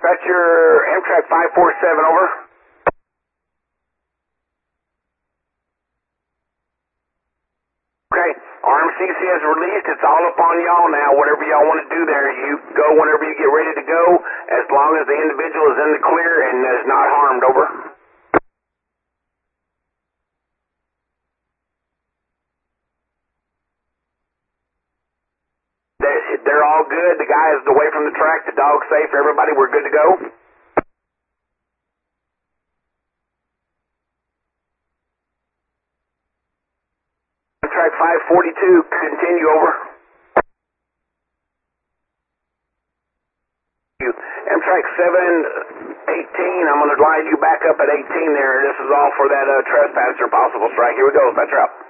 Dispatcher, Amtrak 547, over. Okay, RMCC has released. It's all up on y'all now. Whatever y'all want to do there, you go whenever you get ready to go, as long as the individual is in the clear and is not harmed, over. They're all good. The guy is away from the track. The dog's safe. Everybody, we're good to go. Track 542, continue, over. Amtrak 718, I'm going to line you back up at 18 there. This is all for that trespasser possible strike. Here we go, dispatcher out.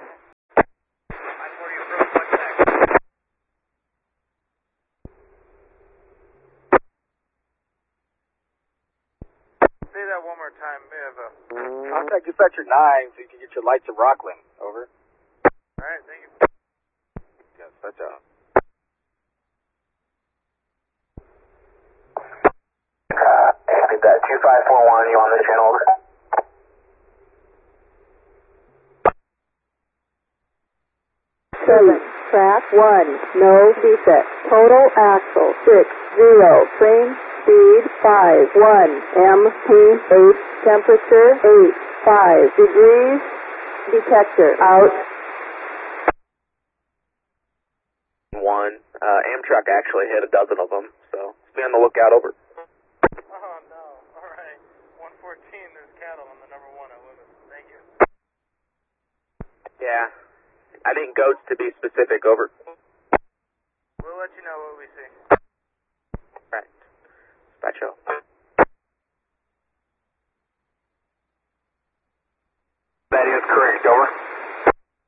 Say that one more time. We have a... Contact dispatcher 9 so you can get your lights at Rockland. Over. Alright, thank you. Yes, that's out. Did that 2541, you on this channel, over? Track 1, no defect. Total axle 60. Train speed 51. MP 8. Temperature 5 degrees. Detector out. Amtrak actually hit a dozen of them, so be on the lookout, over. Oh no. Alright. 114, there's cattle on the number 1 at Loomis. Thank you. Yeah. I didn't go to be specific, over. We'll let you know what we see. Right. Dispatch out.